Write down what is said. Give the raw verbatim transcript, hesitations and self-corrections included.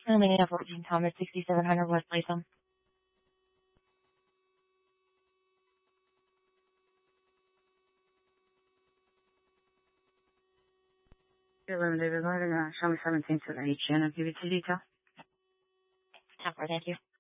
Romania fourteen Thomas, sixty-seven hundred West Latham. Eleven David Gardner, uh, show me seventeen to the H N. I'll give you two details. Thank you.